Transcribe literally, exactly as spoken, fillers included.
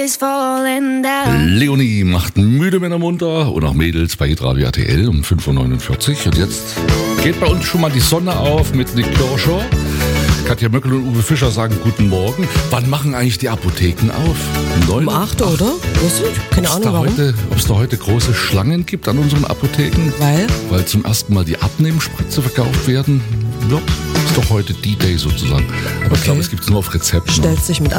Leonie macht müde Männer munter und auch Mädels bei Hitradio R T L um fünf Uhr neunundvierzig. Und jetzt geht bei uns schon mal die Sonne auf mit Nick Kirscher. Katja Möckel und Uwe Fischer sagen guten Morgen. Wann machen eigentlich die Apotheken auf? Um acht, oder? Weißt du? Keine Ahnung, warum. Heute, ob es da heute große Schlangen gibt an unseren Apotheken? Weil? Weil zum ersten Mal die Abnehmspritze verkauft werden. Ja, ist doch heute D-Day sozusagen. Aber okay. Ich glaube, es gibt es nur auf Rezept. Stellt sich mit